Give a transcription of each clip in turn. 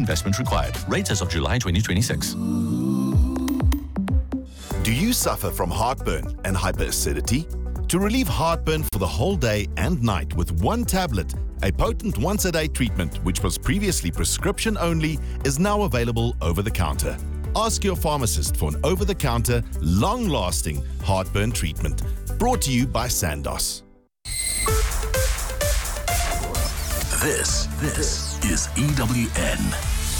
investment required. Rates as of July 2026. Do you suffer from heartburn and hyperacidity? To relieve heartburn for the whole day and night with one tablet, a potent once-a-day treatment which was previously prescription only is now available over the counter. Ask your pharmacist for an over-the-counter, long-lasting heartburn treatment. Brought to you by Sandoz. This is EWN.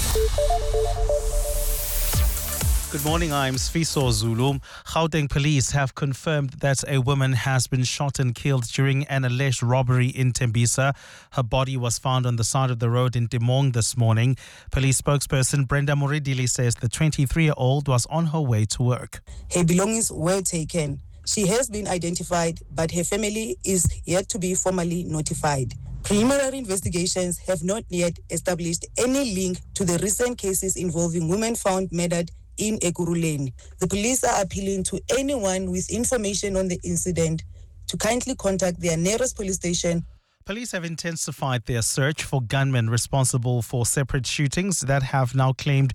Good morning, I'm Sfiso Zulu. Gauteng police have confirmed that a woman has been shot and killed during an alleged robbery in Tembisa. Her body was found on the side of the road in Timong this morning. Police spokesperson Brenda Moridili says the 23-year-old was on her way to work. Her belongings were taken. She has been identified, but her family is yet to be formally notified. Preliminary investigations have not yet established any link to the recent cases involving women found murdered in Ekurhuleni. The police are appealing to anyone with information on the incident to kindly contact their nearest police station. Police have intensified their search for gunmen responsible for separate shootings that have now claimed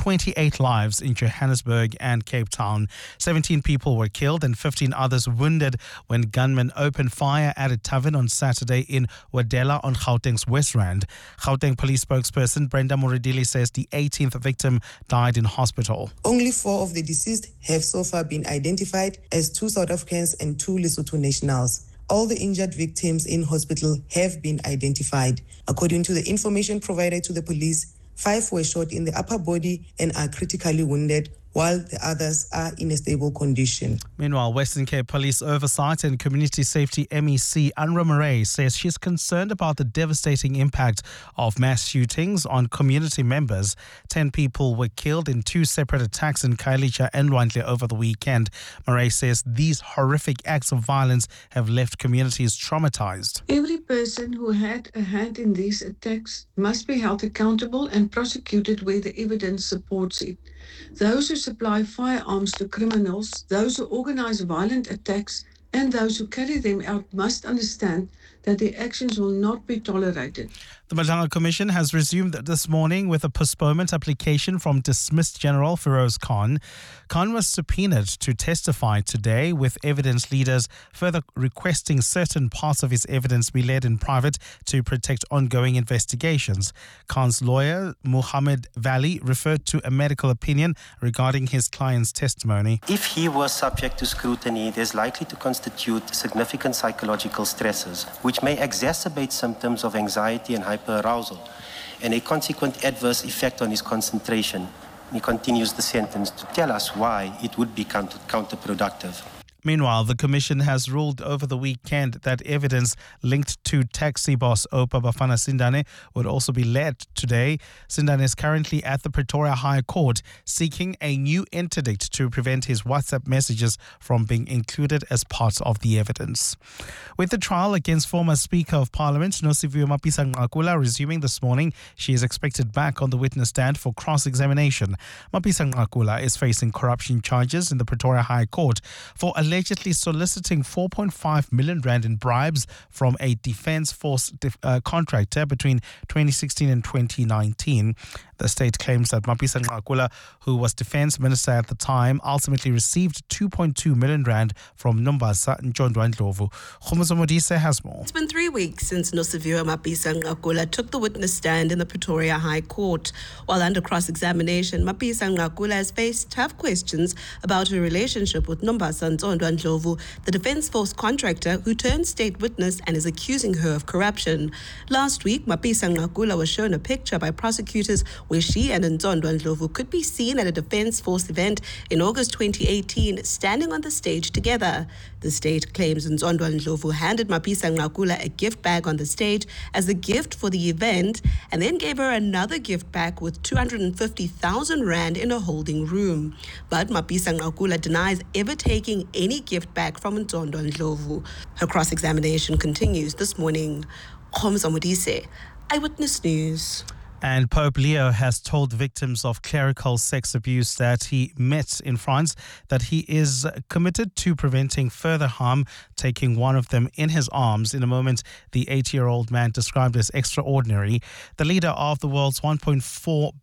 28 lives in Johannesburg and Cape Town. 17 people were killed and 15 others wounded when gunmen opened fire at a tavern on Saturday in Wadela on Gauteng's West Rand. Gauteng police spokesperson Brenda Moridili says the 18th victim died in hospital. Only 4 of the deceased have so far been identified as 2 South Africans and 2 Lesotho nationals. All the injured victims in hospital have been identified. According to the information provided to the police, 5 were shot in the upper body and are critically wounded, while the others are in a stable condition. Meanwhile, Western Cape Police Oversight and Community Safety MEC Anra Murray says she's concerned about the devastating impact of mass shootings on community members. 10 people were killed in 2 separate attacks in Khayelitsha and Lwandle over the weekend. Murray says these horrific acts of violence have left communities traumatized. Every person who had a hand in these attacks must be held accountable and prosecuted where the evidence supports it. Those who supply firearms to criminals, those who organize violent attacks, and those who carry them out must understand that their actions will not be tolerated. The Madanga Commission has resumed this morning with a postponement application from dismissed General Feroz Khan. Khan was subpoenaed to testify today, with evidence leaders further requesting certain parts of his evidence be led in private to protect ongoing investigations. Khan's lawyer, Muhammad Vali, referred to a medical opinion regarding his client's testimony. If he was subject to scrutiny, there's likely to constitute significant psychological stresses, which may exacerbate symptoms of anxiety and hyperarousal, and a consequent adverse effect on his concentration. He continues the sentence to tell us why it would be counterproductive. Meanwhile, the Commission has ruled over the weekend that evidence linked to taxi boss Oupa Bafana Sindane would also be led today. Sindane is currently at the Pretoria High Court seeking a new interdict to prevent his WhatsApp messages from being included as part of the evidence. With the trial against former Speaker of Parliament Nosiviwe Mapisa-Nqakula resuming this morning, she is expected back on the witness stand for cross-examination. Mapisa-Nqakula is facing corruption charges in the Pretoria High Court for allegedly soliciting 4.5 million rand in bribes from a Defence Force contractor between 2016 and 2019. The state claims that Mapisa-Nqakula, who was Defence Minister at the time, ultimately received 2.2 million rand from Nombasa Ntshondwa Ndlovu. Khomozo Modise has more. It's been 3 weeks since Nosiviwe Mapisa-Nqakula took the witness stand in the Pretoria High Court. While under cross-examination, Mapisa-Nqakula has faced tough questions about her relationship with Nombasa Ntshondwa Ndlovu, the Defence Force contractor who turned state witness and is accusing her of corruption. Last week, Mapisa-Nqakula was shown a picture by prosecutors where she and Ntshondwa Ndlovu could be seen at a Defence Force event in August 2018, standing on the stage together. The state claims Ntshondwa Ndlovu handed Mapisa-Nqakula a gift bag on the stage as a gift for the event and then gave her another gift bag with 250,000 rand in a holding room. But Mapisa-Nqakula denies ever taking any gift bag from Ntshondwa Ndlovu. Her cross-examination continues this morning. Khomozo Modise, Eyewitness News. And Pope Leo has told victims of clerical sex abuse that he met in France that he is committed to preventing further harm, taking one of them in his arms. In a moment, the 80-year-old man described as extraordinary. The leader of the world's 1.4